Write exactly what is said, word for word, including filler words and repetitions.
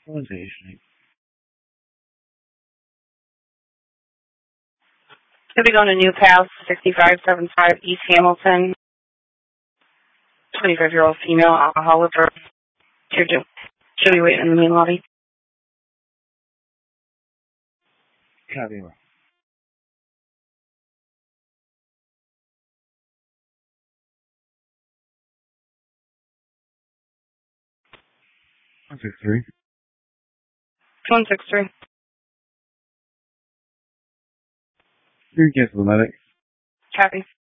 Realization. Should be going to New Pass, sixty-five seventy-five East Hamilton. twenty-five-year-old female, alcoholic, or tier two. Should be waiting in the main lobby. Copy. One six three. One six three. You can cancel the medic. Copy.